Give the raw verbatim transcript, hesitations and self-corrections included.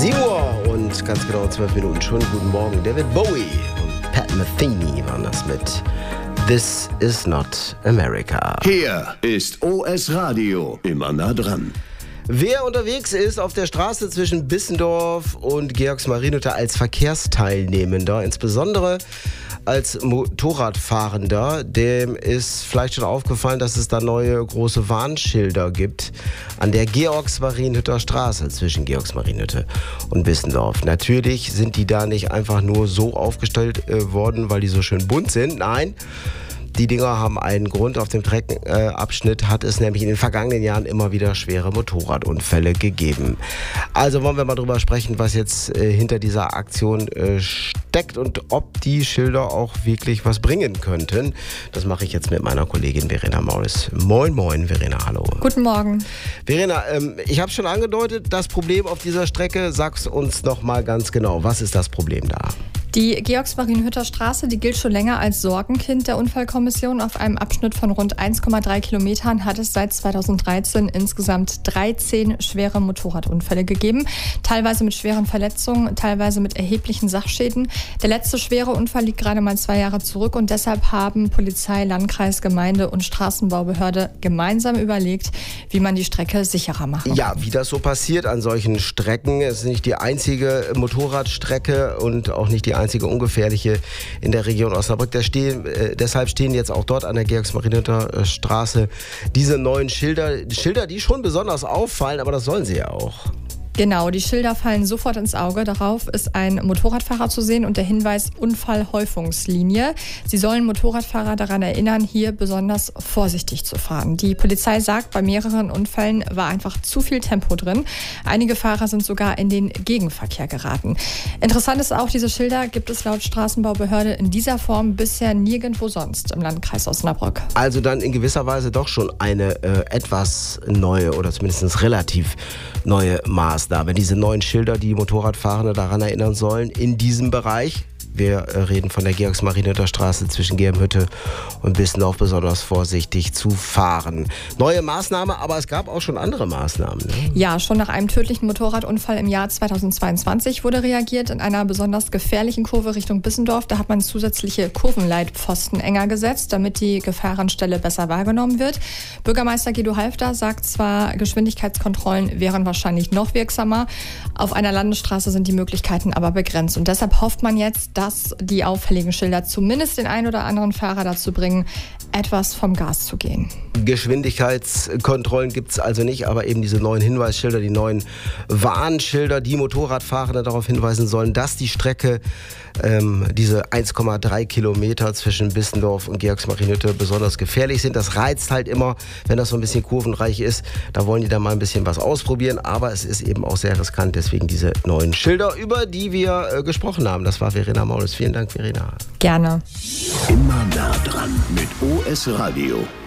sieben Uhr und ganz genau zwölf Minuten schon. Guten Morgen. David Bowie und Pat Metheny waren das mit This is not America. Hier ist O S Radio, immer nah dran. Wer unterwegs ist auf der Straße zwischen Bissendorf und Georgsmarienhütte als Verkehrsteilnehmender, insbesondere als Motorradfahrender, dem ist vielleicht schon aufgefallen, dass es da neue große Warnschilder gibt an der Georgsmarienhütter Straße zwischen Georgsmarienhütte und Bissendorf. Natürlich sind die da nicht einfach nur so aufgestellt äh, worden, weil die so schön bunt sind. Nein, die Dinger haben einen Grund. Auf dem Streckenabschnitt hat es nämlich in den vergangenen Jahren immer wieder schwere Motorradunfälle gegeben. Also wollen wir mal drüber sprechen, was jetzt äh, hinter dieser Aktion äh, steckt und ob die Schilder auch wirklich was bringen könnten. Das mache ich jetzt mit meiner Kollegin Verena Mauris. Moin, moin, Verena, hallo. Guten Morgen. Verena, ähm, ich habe schon angedeutet, das Problem auf dieser Strecke, sag's uns noch mal ganz genau. Was ist das Problem da? Die Georgsmarienhütter Straße, die gilt schon länger als Sorgenkind der Unfallkommission. Auf einem Abschnitt von rund eins Komma drei Kilometern hat es seit zweitausenddreizehn insgesamt dreizehn schwere Motorradunfälle gegeben. Teilweise mit schweren Verletzungen, teilweise mit erheblichen Sachschäden. Der letzte schwere Unfall liegt gerade mal zwei Jahre zurück und deshalb haben Polizei, Landkreis, Gemeinde und Straßenbaubehörde gemeinsam überlegt, wie man die Strecke sicherer machen kann. Ja, wie das so passiert an solchen Strecken. Es ist nicht die einzige Motorradstrecke und auch nicht die einzige ungefährliche in der Region Osnabrück. Da stehen, äh, deshalb stehen jetzt auch dort an der Georgsmarienhütter Straße diese neuen Schilder. Schilder, die schon besonders auffallen, aber das sollen sie ja auch. Genau, die Schilder fallen sofort ins Auge. Darauf ist ein Motorradfahrer zu sehen und der Hinweis Unfallhäufungslinie. Sie sollen Motorradfahrer daran erinnern, hier besonders vorsichtig zu fahren. Die Polizei sagt, bei mehreren Unfällen war einfach zu viel Tempo drin. Einige Fahrer sind sogar in den Gegenverkehr geraten. Interessant ist auch, diese Schilder gibt es laut Straßenbaubehörde in dieser Form bisher nirgendwo sonst im Landkreis Osnabrück. Also dann in gewisser Weise doch schon eine äh, etwas neue oder zumindest relativ neue Maßnahme. Da, wenn diese neuen Schilder die Motorradfahrende daran erinnern sollen, in diesem Bereich, wir reden von der Georgsmarienhütter Straße zwischen Germhütte und Bissendorf, besonders vorsichtig zu fahren. Neue Maßnahme, aber es gab auch schon andere Maßnahmen. Ne? Ja, schon nach einem tödlichen Motorradunfall im Jahr zweitausendzweiundzwanzig wurde reagiert. In einer besonders gefährlichen Kurve Richtung Bissendorf, da hat man zusätzliche Kurvenleitpfosten enger gesetzt, damit die Gefahrenstelle besser wahrgenommen wird. Bürgermeister Guido Halfter sagt zwar, Geschwindigkeitskontrollen wären wahrscheinlich noch wirksamer. Auf einer Landesstraße sind die Möglichkeiten aber begrenzt. Und deshalb hofft man jetzt, dass die auffälligen Schilder zumindest den einen oder anderen Fahrer dazu bringen, etwas vom Gas zu gehen. Geschwindigkeitskontrollen gibt es also nicht, aber eben diese neuen Hinweisschilder, die neuen Warnschilder, die Motorradfahrende darauf hinweisen sollen, dass die Strecke, ähm, diese eins Komma drei Kilometer zwischen Bissendorf und Georgsmarienhütte besonders gefährlich sind. Das reizt halt immer, wenn das so ein bisschen kurvenreich ist. Da wollen die dann mal ein bisschen was ausprobieren, aber es ist eben auch sehr riskant, deswegen diese neuen Schilder, über die wir äh, gesprochen haben. Das war Verena Mauris. Vielen Dank, Verena. Gerne. Immer nah dran mit O S Radio.